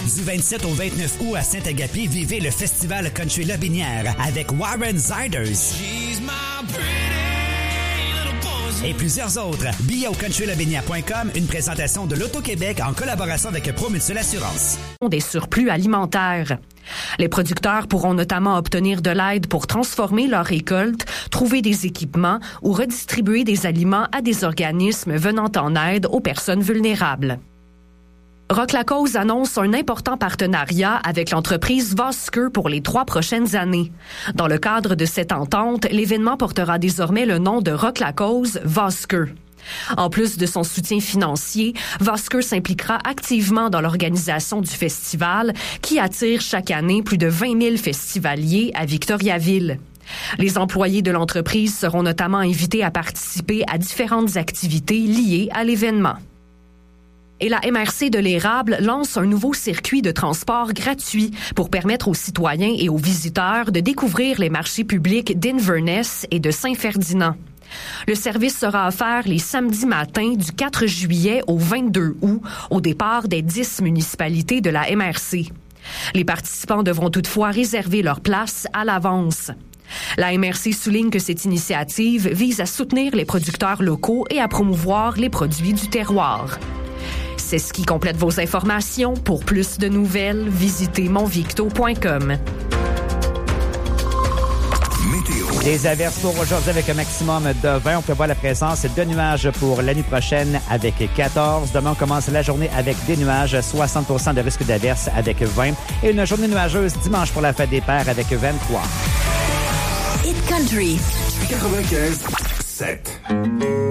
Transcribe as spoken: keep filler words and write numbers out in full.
Du vingt-sept au vingt-neuf août à Saint-Agapi, vivez le festival Country Lobinière avec Warren Ziders et plusieurs autres. Billets au country lobinière point com, une présentation de l'Auto-Québec en collaboration avec Promutuelle Assurance. Des surplus alimentaires. Les producteurs pourront notamment obtenir de l'aide pour transformer leur récolte, trouver des équipements ou redistribuer des aliments à des organismes venant en aide aux personnes vulnérables. Rock La Cause annonce un important partenariat avec l'entreprise Vosker pour les trois prochaines années. Dans le cadre de cette entente, l'événement portera désormais le nom de Rock La Cause Vosker. En plus de son soutien financier, Vosker s'impliquera activement dans l'organisation du festival qui attire chaque année plus de vingt mille festivaliers à Victoriaville. Les employés de l'entreprise seront notamment invités à participer à différentes activités liées à l'événement. Et la M R C de l'Érable lance un nouveau circuit de transport gratuit pour permettre aux citoyens et aux visiteurs de découvrir les marchés publics d'Inverness et de Saint-Ferdinand. Le service sera offert les samedis matins du quatre juillet au vingt-deux août, au départ des dix municipalités de la M R C. Les participants devront toutefois réserver leur place à l'avance. La M R C souligne que cette initiative vise à soutenir les producteurs locaux et à promouvoir les produits du terroir. C'est ce qui complète vos informations. Pour plus de nouvelles, visitez monvicto point com. Des averses pour aujourd'hui avec un maximum de vingt. On prévoit la présence de nuages pour la nuit prochaine avec quatorze. Demain, on commence la journée avec des nuages, soixante pour cent de risque d'averse avec vingt. Et une journée nuageuse dimanche pour la fête des pères avec vingt-trois. Hit Country quatre-vingt-quinze sept.